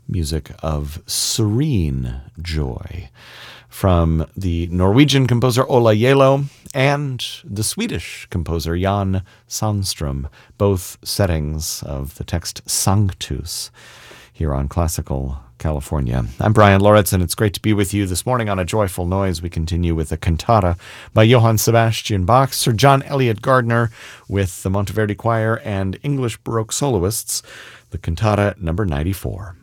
music of serene joy from the Norwegian composer Ola Gjeilo and the Swedish composer Jan Sandström, both settings of the text Sanctus here on Classical California. I'm Brian Loritz, and it's great to be with you this morning on A Joyful Noise. We continue with a cantata by Johann Sebastian Bach, Sir John Eliot Gardiner with the Monteverdi Choir and English Baroque soloists, the cantata number 94.